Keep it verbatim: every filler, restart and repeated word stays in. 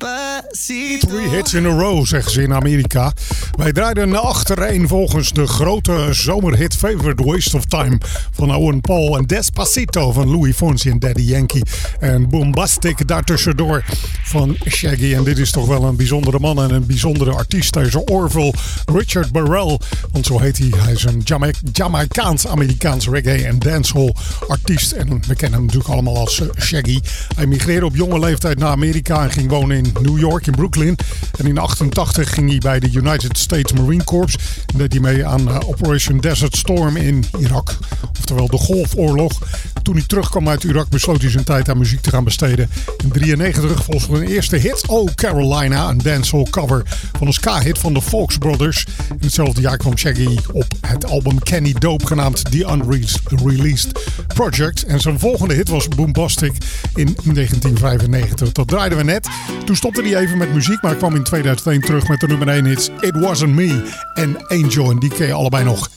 Despacito. Three hits in a row, zeggen ze in Amerika. Wij draaiden achtereen volgens de grote zomerhit Favorite Waste of Time van Owen Paul en Despacito van Louis Fonsi en Daddy Yankee. En Boombastic daartussendoor van Shaggy. En dit is toch wel een bijzondere man en een bijzondere artiest. Deze Orville Richard Burrell, want zo heet hij. Hij is een Jama- Jamaicaans-Amerikaans reggae en dancehall artiest. En we kennen hem natuurlijk allemaal als Shaggy. Hij migreerde op jonge leeftijd naar Amerika en ging wonen in New York, in Brooklyn. En in achtentachtig ging hij bij de United States Marine Corps. En deed hij mee aan uh, Operation Desert Storm in Irak. Oftewel de Golfoorlog. Toen hij terugkwam uit Irak besloot hij zijn tijd aan muziek te gaan besteden. In drieënnegentig volgde een eerste hit, Oh Carolina, een dancehall cover van een ska-hit van de Fox Brothers. In hetzelfde jaar kwam Shaggy op het album Kenny Dope, genaamd The Unreleased Project. En zijn volgende hit was Boombastic in negentien vijfennegentig. Dat draaiden we net. Toen stopte hij even met muziek, maar kwam in tweeduizend één terug met de nummer één hits It Wasn't Me en Angel. En die ken je allebei nog